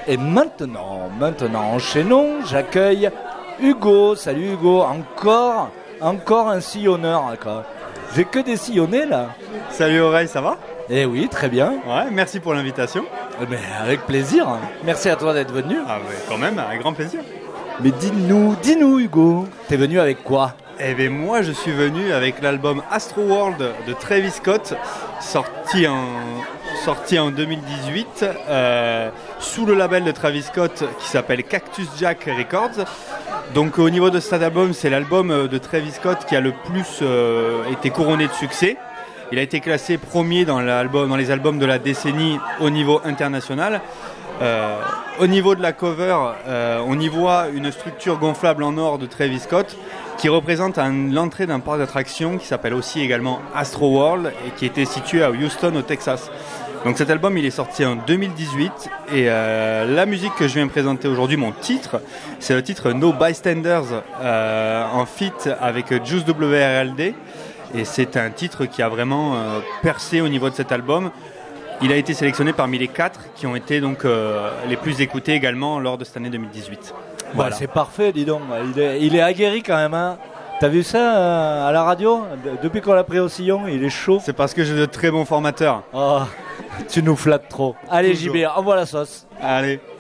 Et maintenant, enchaînons, j'accueille Hugo. Salut Hugo, encore un sillonneur, quoi. J'ai que des sillonnés là. Salut Aureille, ça va ? Eh oui, très bien. Ouais, merci pour l'invitation. Mais avec plaisir. Merci à toi d'être venu. Ah ouais, quand même, avec grand plaisir. Mais dis-nous Hugo, t'es venu avec quoi ? Eh bien moi je suis venu avec l'album Astroworld de Travis Scott, sorti en 2018, sous le label de Travis Scott qui s'appelle Cactus Jack Records. Donc au niveau de cet album, c'est l'album de Travis Scott qui a le plus été couronné de succès. Il a été classé premier dans les albums de la décennie au niveau international. Au niveau de la cover, on y voit une structure gonflable en or de Travis Scott qui représente l'entrée d'un parc d'attractions qui s'appelle aussi également Astroworld et qui était situé à Houston au Texas. Donc cet album il est sorti en 2018 et la musique que je viens présenter aujourd'hui, mon titre, c'est le titre No Bystanders en feat avec Juice WRLD et c'est un titre qui a vraiment percé au niveau de cet album. Il a été sélectionné parmi les 4 qui ont été donc les plus écoutés également lors de cette année 2018. Voilà. Bah, c'est parfait, dis donc. Il est aguerri quand même. Hein. T'as vu ça à la radio ? Depuis qu'on l'a pris au sillon, il est chaud. C'est parce que j'ai de très bons formateurs. Oh, tu nous flattes trop. Allez JB, envoie la sauce. Allez.